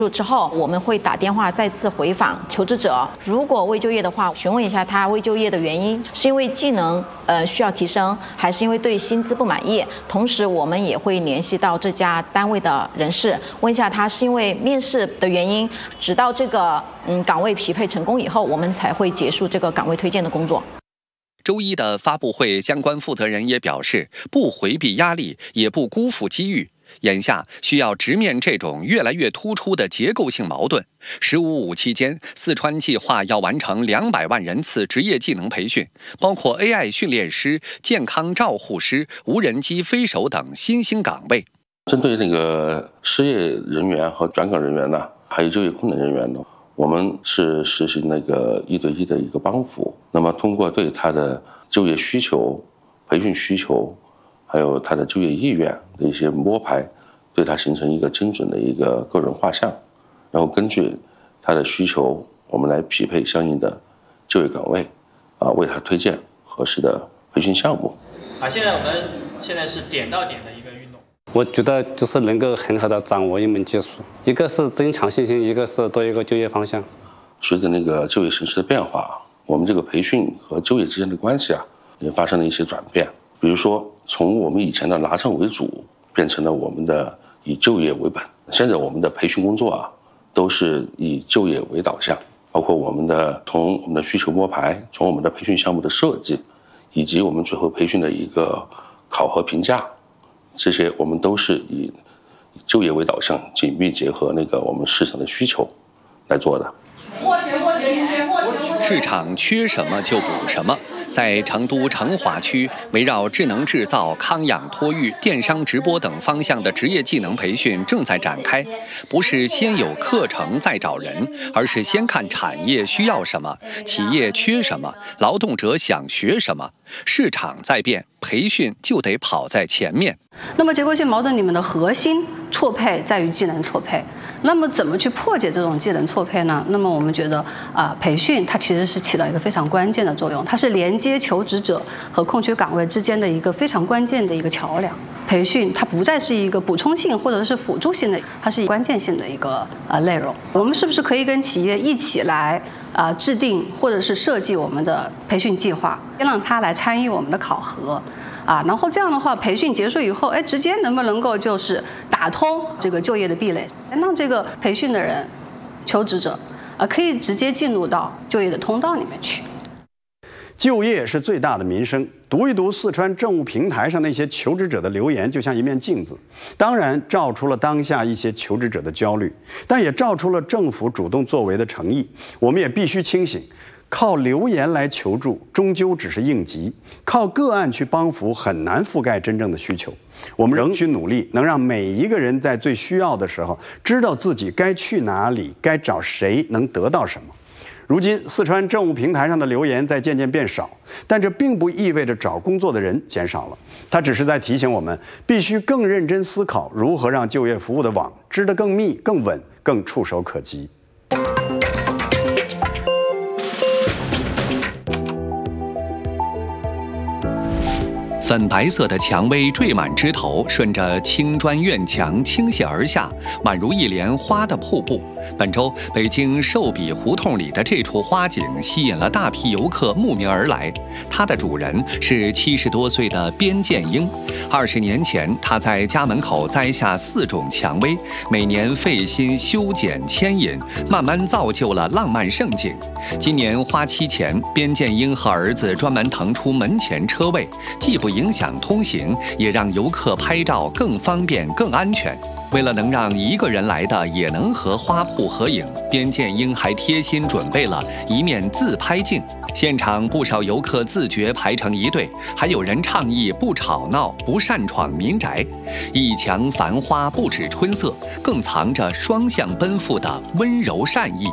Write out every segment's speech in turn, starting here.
之后，我们会打电话再次回访求职者，如果未就业的话，询问一下他未就业的原因，是因为技能需要提升，还是因为对薪资不满意？同时，我们也会联系到这家单位的人士，问一下他是因为面试的原因，直到这个岗位匹配成功以后，我们才会结束这个岗位推荐的工作。 周一的发布会，相关负责人也表示，不回避压力，也不辜负机遇。眼下需要直面这种越来越突出的结构性矛盾。“15+5”期间，四川计划要完成200万人次职业技能培训，包括 AI 训练师、健康照护师、无人机飞手等新兴岗位。 针对那个失业人员和转岗人员呢，还有就业困难人员呢，我们是实行那个1对1的一个帮扶。那么通过对他的就业需求、培训需求，还有他的就业意愿的一些摸排，对他形成一个精准的一个个人画像，然后根据他的需求，我们来匹配相应的就业岗位，为他推荐合适的培训项目。 现在我们是点到点的一个运动。 我觉得就是能够很好的掌握一门技术，一个是增强信心，一个是多一个就业方向。 随着那个就业形势的变化，我们这个培训和就业之间的关系也发生了一些转变。比如说，从我们以前的拿证为主，变成了我们的以就业为本。现在我们的培训工作都是以就业为导向，包括从我们的需求摸排，从我们的培训项目的设计，以及我们最后培训的一个考核评价，这些我们都是以就业为导向，紧密结合那个我们市场的需求来做的。 市场缺什么就补什么。在成都成华区，围绕智能制造、康养托育、电商直播等方向的职业技能培训正在展开。不是先有课程再找人，而是先看产业需要什么，企业缺什么，劳动者想学什么。市场在变，培训就得跑在前面。 那么结构性矛盾里面的核心错配在于技能错配。那么怎么去破解这种技能错配呢？那么我们觉得培训它其实是起到一个非常关键的作用，它是连接求职者和空缺岗位之间的一个非常关键的一个桥梁。培训它不再是一个补充性或者是辅助性的，它是关键性的一个内容。我们是不是可以跟企业一起来制定或者是设计我们的培训计划，让他来参与我们的考核？然后这样的话，培训结束以后，直接能不能够就是打通这个就业的壁垒，让这个培训的人、求职者可以直接进入到就业的通道里面去。 就业是最大的民生，读一读四川政务平台上那些求职者的留言，就像一面镜子，当然照出了当下一些求职者的焦虑，但也照出了政府主动作为的诚意。我们也必须清醒，靠留言来求助终究只是应急，靠个案去帮扶很难覆盖真正的需求。我们仍需努力，能让每一个人在最需要的时候知道自己该去哪里，该找谁，能得到什么。如今四川政务平台上的留言在渐渐变少，但这并不意味着找工作的人减少了，它只是在提醒我们必须更认真思考如何让就业服务的网织得更密、更稳、更触手可及。 粉白色的蔷薇缀满枝头，顺着青砖院墙倾泻而下，宛如一帘花的瀑布。本周，北京寿比胡同里的这处花景吸引了大批游客慕名而来。它的主人是70多岁的边建英。20年前，他在家门口栽下4种蔷薇，每年费心修剪牵引，慢慢造就了浪漫盛景。今年花期前，边建英和儿子专门腾出门前车位，既不影响通行，也让游客拍照更方便、更安全。为了能让一个人来的也能和花圃合影，边建英还贴心准备了一面自拍镜。现场不少游客自觉排成一队，还有人倡议不吵闹、不擅闯民宅。一墙繁花不止春色，更藏着双向奔赴的温柔善意。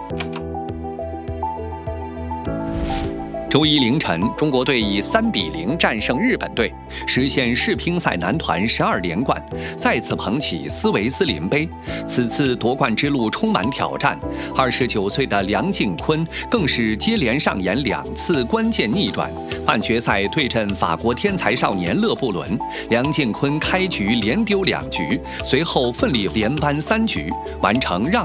周一凌晨，中国队以3-0战胜日本队，实现世乒赛男团12连冠，再次捧起斯维斯林杯。此次夺冠之路充满挑战，29岁的梁靖昆更是接连上演2次关键逆转。半决赛对阵法国天才少年勒布伦，梁靖昆开局连丢2局，随后奋力连扳3局，完成让